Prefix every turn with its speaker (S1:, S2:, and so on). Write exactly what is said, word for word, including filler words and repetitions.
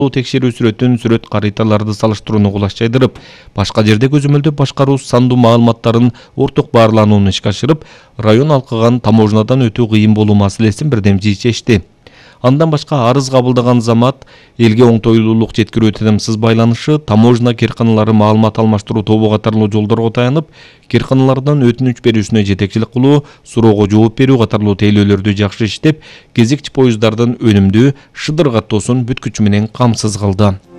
S1: текшерүү сүрөтүн сүрөт кариталарды салыштырууну кулачайдырып, башка жерде көзөмөлдөп башкаруу сандуу маалыматтарын орток баарланууну ишке ашырып, район алкыган таможнядан өтүү кыйын болуу маселесин бирдемчи чечти. Андан башка арыз кабылдаган замат элге оңтойлуулук жеткирүү тынымсыз байланышы, таможня керканалары маалымат алмаштыруу тобу катарлуу жолдорго таянып, керканалардан өтүнүч берүүсүнө жетекчилик кылуу, суроого жооп берүү катарлуу тейлөөлөрдү жакшы иштеп, кезекчи поезддардын өнүмдүү, шыдыр каттоосун бүткүчү менен камсыз кылды.